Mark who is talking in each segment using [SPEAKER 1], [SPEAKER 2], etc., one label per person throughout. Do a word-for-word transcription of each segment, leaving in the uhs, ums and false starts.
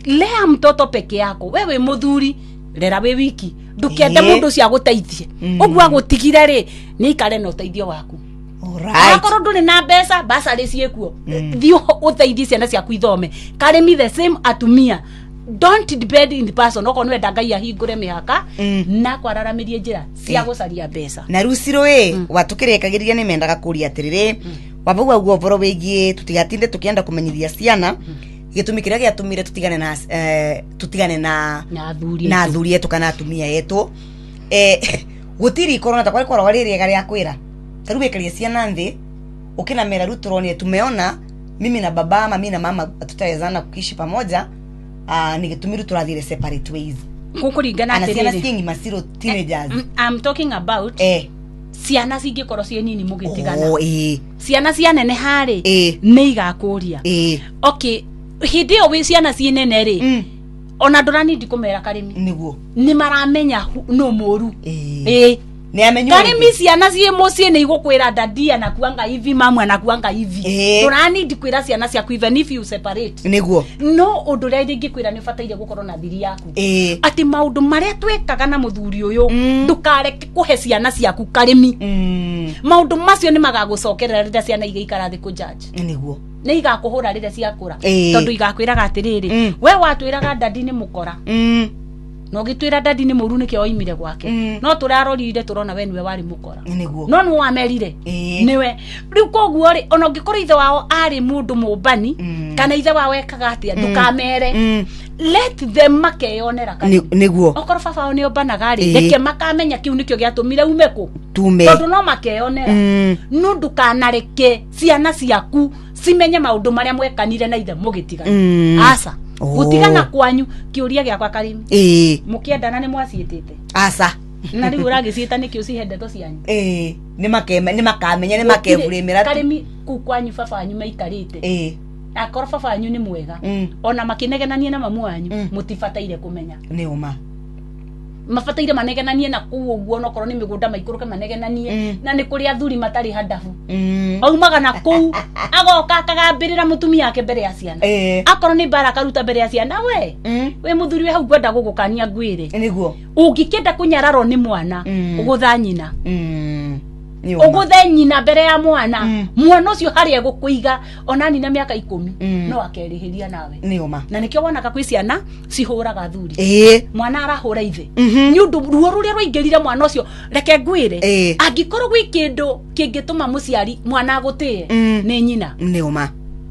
[SPEAKER 1] lea mtoto peke yako wewe muthuri rera we wiki ndukende mundu cia guteithie ogwa gutigire ri ni kare no teithio waku alright akoro nduri na mbeca basa ri ciekuo thio uteithie ciana cia kuithome kare mi the same atumia don't depend in the person oko nwe ndangai ahingure mihaka mm. na kwararamirie njira cia gucaria mbeca
[SPEAKER 2] na rusiro e mm. watukirekagiria ni mendaga kuria atiriri mm. wabuga ugo boro wegie tutigatinde tukienda kumenyithia ciana mm. gitumi kiria giatumire tutigane na eh, tutigane na
[SPEAKER 1] na athuri
[SPEAKER 2] na athuri etu kana atumia yetu eh gutiri corona takwari kwa rwari gari akwira taruwe kali ciana nthi ukina mera ruturoni tumeona mimi na baba mami na mama tutawezana kuishi pamoja. Ah, nigitumiru turathire separate ways.
[SPEAKER 1] Kukuringana atiriri.
[SPEAKER 2] Ana ciana cingi masiro teenagers.
[SPEAKER 1] Eh, I'm talking about
[SPEAKER 2] eh
[SPEAKER 1] ciana cingikoro cie nini mugitigana.
[SPEAKER 2] Oh eh.
[SPEAKER 1] Ciana cia nene hari
[SPEAKER 2] eh.
[SPEAKER 1] Ni igakuria.
[SPEAKER 2] Eh.
[SPEAKER 1] Okay, hindi o wi ciana cie nene ri. Mm. Ona ndorani ndikumera karimi.
[SPEAKER 2] Niguo.
[SPEAKER 1] Ni maramenya no moru.
[SPEAKER 2] Eh.
[SPEAKER 1] Eh.
[SPEAKER 2] Ni amenyo.
[SPEAKER 1] Karimi ciana cie mucie ni igukwira dadia na kuanga hivi mamu na kuanga hivi.
[SPEAKER 2] Eh.
[SPEAKER 1] Ndorani ndikwira ciana cia ku even if you separate.
[SPEAKER 2] Niguo.
[SPEAKER 1] No undu ria ngikwira ni fataire gukorwo na thiri yaku.
[SPEAKER 2] Eh.
[SPEAKER 1] Ati maundu maria twekaga na muthuri uyu
[SPEAKER 2] mm.
[SPEAKER 1] ndukareke kuhe ciana ciaku karimi.
[SPEAKER 2] Mm.
[SPEAKER 1] Maundu macio ni magagucokerera rira ciana igaikara thi ku judge.
[SPEAKER 2] Niguo.
[SPEAKER 1] Ni igakuhura rira ciakura.
[SPEAKER 2] Eh.
[SPEAKER 1] Tondu igakwiraga atiriri
[SPEAKER 2] mm.
[SPEAKER 1] we watwiraga dadi ni mukora.
[SPEAKER 2] Mm.
[SPEAKER 1] No gitwira dadi ni muru nike oimire gwake. Mm. No turarorire turona we niwe wari mukora.
[SPEAKER 2] Niguo.
[SPEAKER 1] No nu wamerire.
[SPEAKER 2] Eh.
[SPEAKER 1] Niwe. Riu koguo ri ona ngikoro ithe wao ari mundu mumbani mm. kana ithe wawe ekaga atia mm. ndukamere. Mm. Let them makeyonera kana.
[SPEAKER 2] Niguo.
[SPEAKER 1] Okoro baba oni obanaga ri reke makamenya kiu nikyo giatumire umeko.
[SPEAKER 2] Tume.
[SPEAKER 1] Tondu no makeyonera. Mm. No ndukanareke ciana ciaku cimenye maundu maria mwekanire na ithe mugitigana. Mm. Asa. Oh. Gutigana kwanyu kiuria giakwa Karimi.
[SPEAKER 2] Eh.
[SPEAKER 1] Mukiendana ni mwaciitite.
[SPEAKER 2] Asa.
[SPEAKER 1] Na riu uragiciita niki ucihendeto cianyu.
[SPEAKER 2] Eh. Ni makeme ni makamenya ni makevuremera.
[SPEAKER 1] Karimi ku kwanyu baba anyu maikarite. Eh. Akoro baba anyu ni mwega. Mm. Ona makinegenanie na mamu anyu mm. mutifataire kumenya.
[SPEAKER 2] Ni uma.
[SPEAKER 1] Mafataire manegenanie na ku uguo no korwo ni migunda maikuruke manegenanie mm. na ni kuri athuri matari hadafu. Mm. Aumaga na ku agoka akagambirira mutumia yake mbere ya ciana. Eh. Akoro ni bara karuta mbere ya ciana we. Mm. We muthuri we hau gwenda gugukania ngwire. Niguo. Ungikenda kunyararo ni mwana mm. ugutha nyina. Mm. Uguthe nyina mbere ya mwana mm. mwana ucio hari egukuiga onani na miaka ikumi mm. no akerihiria nawe
[SPEAKER 2] ni uma
[SPEAKER 1] na nikio wonaka kwi ciana cihuraga thuri
[SPEAKER 2] eh
[SPEAKER 1] mwana arahura ithe mm -hmm. ni undu ruo ruria ruingirire mwana ucio reke ngwire eh. Angikorwo gwi kindu kingituma muciari mwana agutie mm. ni nyina
[SPEAKER 2] ni uma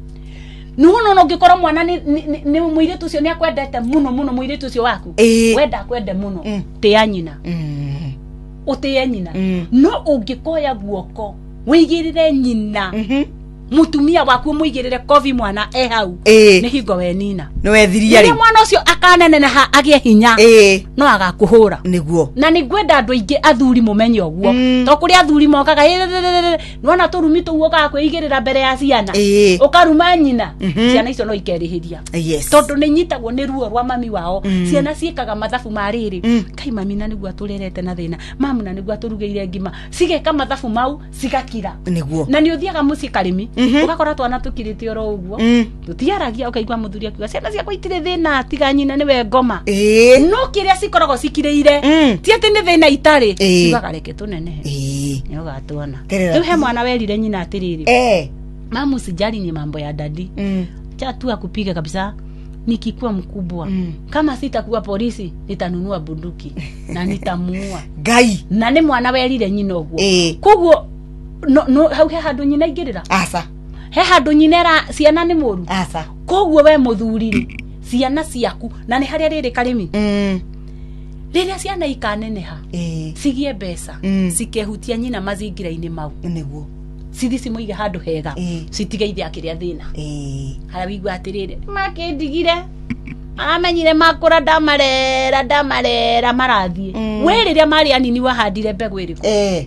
[SPEAKER 1] nuno no ngikora mwana ni ni muiritu ucio ni akwendete muno muno muiritu ucio waku eh. Wenda kwende muno mm. tia nyina mm. Utie nyina mm. no ungikoya guoko wigirire nyina mhm mm mutumia waku muigirire kovi mwana e hau e. Ni hingo we nina
[SPEAKER 2] no wethiria ri
[SPEAKER 1] mwana ucio akanene ha agie hinya e. No agakuhura
[SPEAKER 2] niguo na
[SPEAKER 1] nigwenda andu ingi athuri mumenye oguo mm. To kuri athuri mokaga nona turumi tu woka kwigirira mbere ya ciana e. Ukaruma nyina mm -hmm. Ciana icio no ikerihiria yes. Tondu ni nyitagwo ni ruo rwa mami wao mm. Ciana ciekaga mathabu mariri mm. Kai mami na nigwa turerete na thina mamu na nigwa turugeire ngima cigeka mathabu mau cigakira niguo na ni uthiaga muci Karimi mm -hmm. Ugakora twana tukirite oro uguo mm. Tutiaragia ukaigwa muthuri akiuga ciana ciakwa itire thina tiga nyina niwe ngoma e. No kiria cikoragwo cikireire mm. Ti ati ni thina itari e. Cigagareke tunene e. Ni ugatwana riu he mwana werire nyina atiriri eh mamu sijali ni mambo ya dadi mm. Cha tu akupiga kabisa nikikuwa mkubwa mm. Kama sitakuwa polisi nitanunua bunduki na nitamuua
[SPEAKER 2] gai
[SPEAKER 1] na ni mwana werire nyina uguo e. Kuguo no no hau he handu nyina igirira
[SPEAKER 2] asa
[SPEAKER 1] he handu nyinera ciana ni muru
[SPEAKER 2] asa
[SPEAKER 1] koguo we muthuri ciana ciaku na ni haria riri Karimi mm. Riria ciana ikaneneha e. Cigie mbeca mm. Cikehutia nyina mazingira-ini mau
[SPEAKER 2] niguo
[SPEAKER 1] cithi cimuige handu hega e. Citigeithia akiria thina e. Haria wigua atiriri makindigire amenyire makura ndamarera ndamarera marathie mm. We riria mari anini wahandire mbegu iriku eh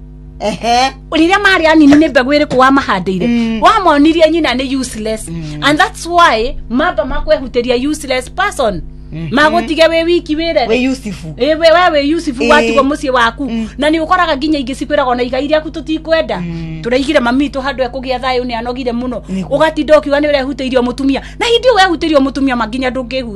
[SPEAKER 1] ehe riria mari anini ni mbegu iriku wa mahandeire mm. Wamonirie nyina ni useless mm. And that's why mamba makwehutiria useless person mm -hmm. Magutige we wiki wire
[SPEAKER 2] we Yusufu
[SPEAKER 1] eh we we Yusufu e. Watu kwa mucie waku mm. Na ni ukoraga nginya ingi cikwiraga na igai ria ku tutikwenda mm. Turaigire mami tu handu ekugia thayo ni anogire muno ugatinda ukiuga ni urehutirio mutumia na hindi we hutirio mutumia maginya ndungihu